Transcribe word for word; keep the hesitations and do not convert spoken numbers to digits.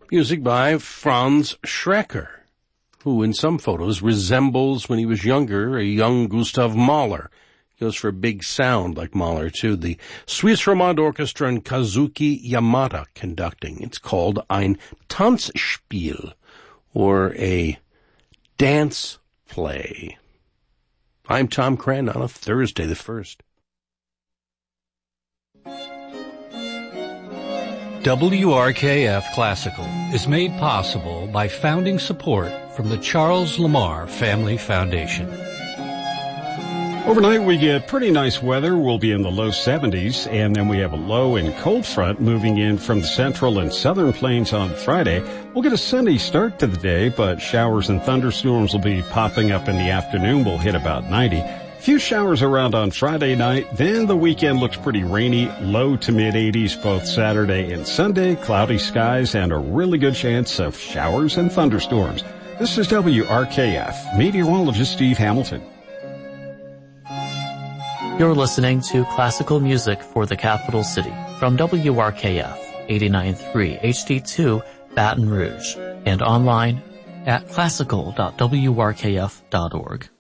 Music by Franz Schrecker, who in some photos resembles, when he was younger, a young Gustav Mahler. He goes for a big sound like Mahler, too. The Swiss Romand Orchestra and Kazuki Yamada conducting. It's called Ein Tanzspiel, or a dance play. I'm Tom Cran on a Thursday the first. W R K F Classical is made possible by founding support from the Charles Lamar Family Foundation. Overnight we get pretty nice weather. We'll be in the low seventies, and then we have a low and cold front moving in from the central and southern plains on Friday. We'll get a sunny start to the day, but showers and thunderstorms will be popping up in the afternoon. We'll hit about ninety. Few showers around on Friday night, then the weekend looks pretty rainy, low to mid eighties both Saturday and Sunday, cloudy skies, and a really good chance of showers and thunderstorms. This is W R K F, meteorologist Steve Hamilton. You're listening to classical music for the capital city from W R K F eighty-nine point three H D two Baton Rouge and online at classical dot w r k f dot org.